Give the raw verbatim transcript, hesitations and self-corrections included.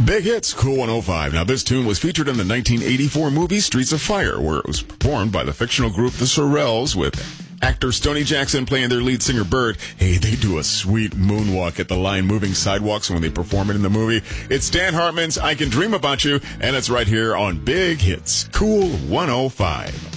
Big Hits, Cool one oh five. Now, this tune was featured in the nineteen eighty-four movie Streets of Fire, where it was performed by the fictional group The Sorrells with actor Stoney Jackson playing their lead singer Bird. Hey, they do a sweet moonwalk at the line-moving sidewalks when they perform it in the movie. It's Dan Hartman's I Can Dream About You, and it's right here on Big Hits, Cool one oh five.